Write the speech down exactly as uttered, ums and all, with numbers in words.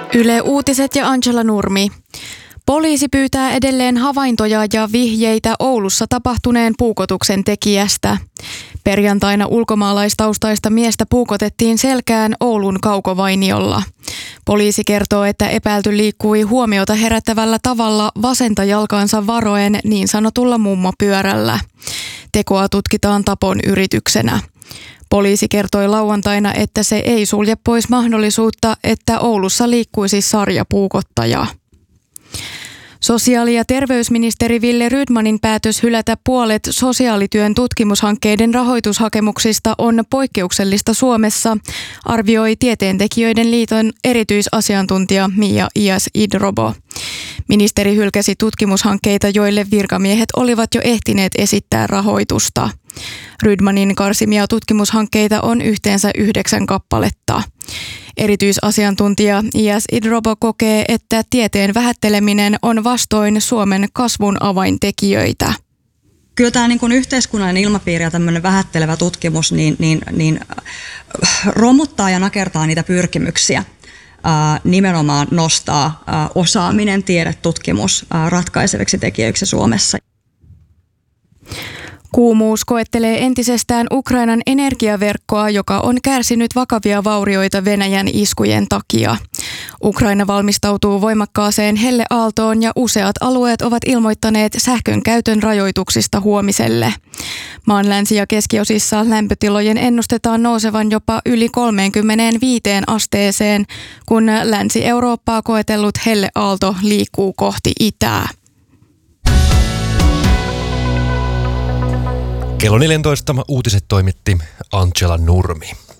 Yle Uutiset ja Angela Nurmi. Poliisi pyytää edelleen havaintoja ja vihjeitä Oulussa tapahtuneen puukotuksen tekijästä. Perjantaina ulkomaalaistaustaista miestä puukotettiin selkään Oulun Kaukovainiolla. Poliisi kertoo, että epäilty liikkui huomiota herättävällä tavalla vasenta jalkaansa varoen niin sanotulla mummopyörällä. Tekoa tutkitaan tapon yrityksenä. Poliisi kertoi lauantaina, että se ei sulje pois mahdollisuutta, että Oulussa liikkuisi sarjapuukottaja. Sosiaali- ja terveysministeri Wille Rydmanin päätös hylätä puolet sosiaalityön tutkimushankkeiden rahoitushakemuksista on poikkeuksellista Suomessa, arvioi Tieteentekijöiden liiton erityisasiantuntija Mia Ias-Idrobo. Ministeri hylkäsi tutkimushankkeita, joille virkamiehet olivat jo ehtineet esittää rahoitusta. Rydmanin karsimia tutkimushankkeita on yhteensä yhdeksän kappaletta. Erityisasiantuntija Ias-Idrobo kokee, että tieteen vähätteleminen on vastoin Suomen kasvun avaintekijöitä. Kyllä tämä niin kuin yhteiskunnallinen ilmapiiri ja tämmöinen vähättelevä tutkimus niin, niin, niin romuttaa ja nakertaa niitä pyrkimyksiä. Ää, nimenomaan nostaa ää, osaaminen, tiedetutkimus ää, ratkaiseviksi tekijöiksi Suomessa. Kuumuus koettelee entisestään Ukrainan energiaverkkoa, joka on kärsinyt vakavia vaurioita Venäjän iskujen takia. Ukraina valmistautuu voimakkaaseen helleaaltoon ja useat alueet ovat ilmoittaneet sähkön käytön rajoituksista huomiselle. Maan länsi- ja keskiosissa lämpötilojen ennustetaan nousevan jopa yli kolmekymmentäviisi asteeseen, kun Länsi-Eurooppaa koetellut helleaalto liikkuu kohti itää. Kello neljätoista uutiset toimitti Angela Nurmi.